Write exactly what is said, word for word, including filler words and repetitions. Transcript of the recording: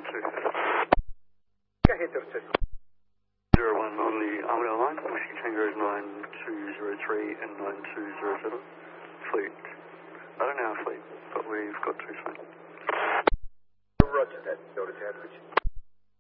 two. Go ahead, zero two. Zero one on the Armadale line, Whiskey Tango nine two zero three and nine two zero seven. Fleet. I don't know our fleet, but we've got two soon. Roger that, Delta Sandwich.